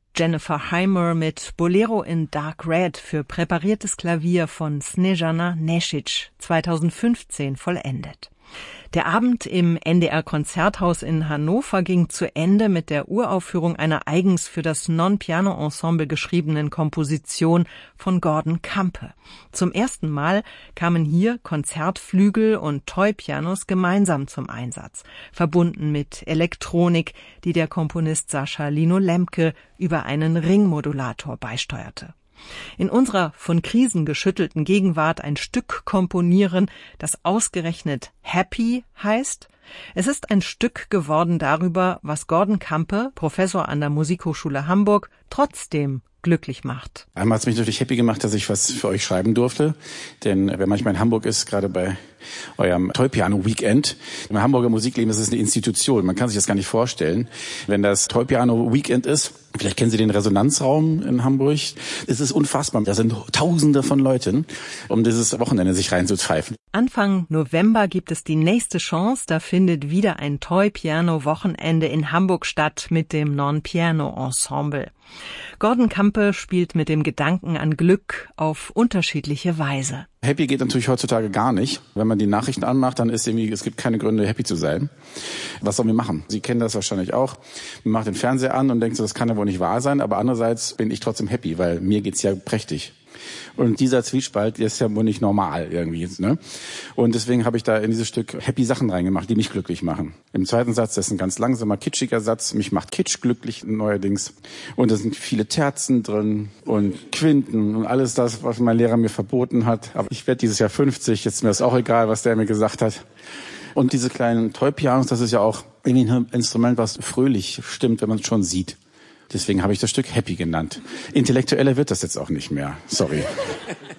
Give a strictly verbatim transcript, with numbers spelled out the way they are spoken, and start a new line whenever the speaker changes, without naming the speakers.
Jennifer Hymer mit Bolero in Dark Red für präpariertes Klavier von Snežana Nešić zweitausendfünfzehn vollendet. Der Abend im N D R-Konzerthaus in Hannover ging zu Ende mit der Uraufführung einer eigens für das Non-Piano-Ensemble geschriebenen Komposition von Gordon Campe. Zum ersten Mal kamen hier Konzertflügel und Toy-Pianos gemeinsam zum Einsatz, verbunden mit Elektronik, die der Komponist Sascha Lino-Lemke über einen Ringmodulator beisteuerte. In unserer von Krisen geschüttelten Gegenwart ein Stück komponieren, das ausgerechnet Happy heißt? Es ist ein Stück geworden darüber, was Gordon Campe, Professor an der Musikhochschule Hamburg, trotzdem glücklich macht.
Einmal hat es mich natürlich happy gemacht, dass ich was für euch schreiben durfte. Denn wer manchmal in Hamburg ist, gerade bei eurem Toy-Piano-Weekend, im Hamburger Musikleben ist es eine Institution. Man kann sich das gar nicht vorstellen. Wenn das Toy-Piano-Weekend ist, vielleicht kennen Sie den Resonanzraum in Hamburg, es ist unfassbar. Da sind Tausende von Leuten, um dieses Wochenende sich reinzupfeifen.
Anfang November gibt es die nächste Chance. Da findet wieder ein Toy-Piano-Wochenende in Hamburg statt mit dem Non-Piano-Ensemble. Gordon Campe spielt mit dem Gedanken an Glück auf unterschiedliche Weise.
Happy geht natürlich heutzutage gar nicht. Wenn man die Nachrichten anmacht, dann ist irgendwie, es gibt keine Gründe, happy zu sein. Was sollen wir machen? Sie kennen das wahrscheinlich auch. Man macht den Fernseher an und denkt so, das kann ja wohl nicht wahr sein. Aber andererseits bin ich trotzdem happy, weil mir geht's ja prächtig. Und dieser Zwiespalt ist ja wohl nicht normal irgendwie, ne? Und deswegen habe ich da in dieses Stück happy Sachen reingemacht, die mich glücklich machen. Im zweiten Satz, das ist ein ganz langsamer, kitschiger Satz. Mich macht Kitsch glücklich neuerdings. Und da sind viele Terzen drin und Quinten und alles das, was mein Lehrer mir verboten hat. Aber ich werde dieses Jahr fünfzig, jetzt ist mir das auch egal, was der mir gesagt hat. Und diese kleinen Toy-Pianos, das ist ja auch irgendwie ein Instrument, was fröhlich stimmt, wenn man es schon sieht. Deswegen habe ich das Stück Happy genannt. Intellektueller wird das jetzt auch nicht mehr. Sorry.